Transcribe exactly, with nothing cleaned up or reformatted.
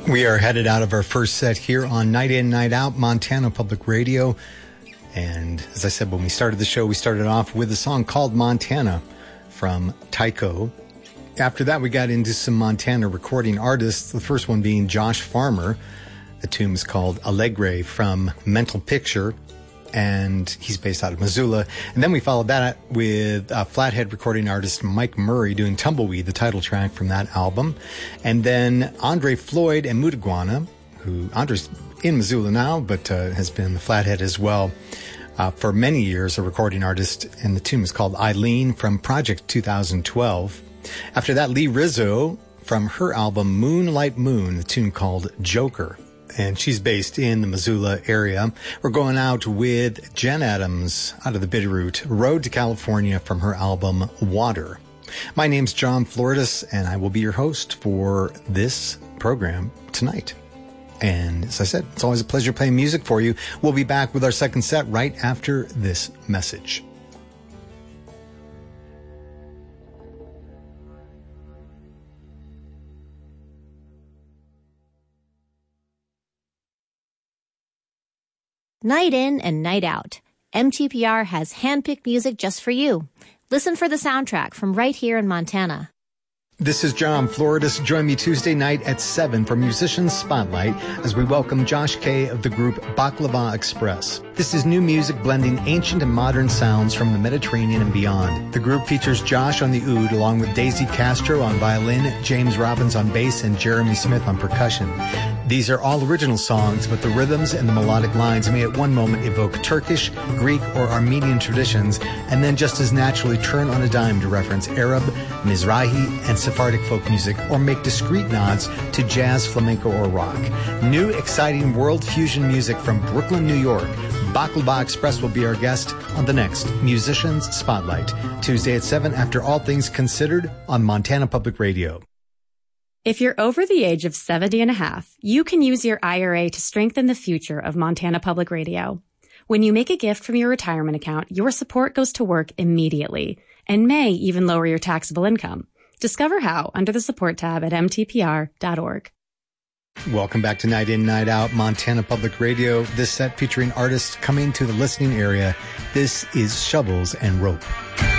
We are headed out of our first set here on Night In, Night Out, Montana Public Radio. And as I said, when we started the show, we started off with a song called Montana from Tycho. After that, we got into some Montana recording artists, the first one being Josh Farmer. The tune is called Allegre from Mental Picture, and he's based out of Missoula. And then we followed that with a Flathead recording artist Mike Murray doing Tumbleweed, the title track from that album. And then Andre Floyd and Mutaguana, who Andre's in Missoula now, but uh, has been the Flathead as well uh, for many years, a recording artist. And the tune is called Eileen from Project two thousand twelve. After that, Lee Rizzo from her album Moonlight Moon, the tune called Joker. And she's based in the Missoula area. We're going out with Jen Adams out of the Bitterroot, Road to California from her album Water. My name's John Floridas, and I will be your host for this program tonight. And as I said, it's always a pleasure playing music for you. We'll be back with our second set right after this message. Night in and night out. M T P R has handpicked music just for you. Listen for the soundtrack from right here in Montana. This is John Floridas. Join me Tuesday night at seven for Musicians Spotlight as we welcome Josh Kay of the group Baklava Express. This is new music blending ancient and modern sounds from the Mediterranean and beyond. The group features Josh on the oud along with Daisy Castro on violin, James Robbins on bass, and Jeremy Smith on percussion. These are all original songs, but the rhythms and the melodic lines may at one moment evoke Turkish, Greek, or Armenian traditions, and then just as naturally turn on a dime to reference Arab, Mizrahi, and Sephardic folk music, or make discreet nods to jazz, flamenco, or rock. New, exciting world fusion music from Brooklyn, New York. Baklava Express will be our guest on the next Musicians Spotlight, Tuesday at seven after All Things Considered on Montana Public Radio. If you're over the age of seventy and a half, you can use your I R A to strengthen the future of Montana Public Radio. When you make a gift from your retirement account, your support goes to work immediately and may even lower your taxable income. Discover how under the support tab at m t p r dot org. Welcome back to Night In, Night Out, Montana Public Radio. This set featuring artists coming to the listening area. This is Shovels and Rope.